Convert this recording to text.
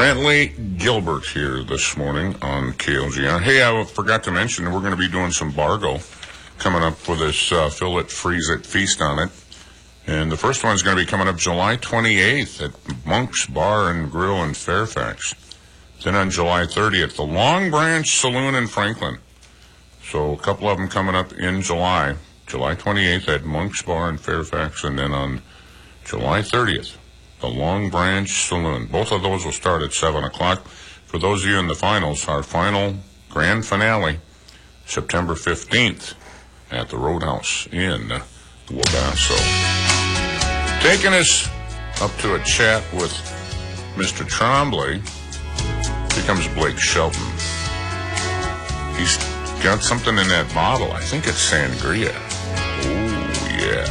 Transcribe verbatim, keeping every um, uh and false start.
Brantley Gilbert here this morning on K L G R. Hey, I forgot to mention we're going to be doing some Bargo coming up with this uh, Fill It, Freeze It, Feast on It. And the first one's going to be coming up July twenty-eighth at Monk's Bar and Grill in Fairfax. Then on July thirtieth, the Long Branch Saloon in Franklin. So a couple of them coming up in July. July twenty-eighth at Monk's Bar in Fairfax, and then on July thirtieth, the Long Branch Saloon. Both of those will start at seven o'clock. For those of you in the finals, our final grand finale, September fifteenth, at the Roadhouse in Wabasso. Taking us up to a chat with Mister Trombley, here comes Blake Shelton. He's got something in that bottle. I think it's sangria. Oh, yeah.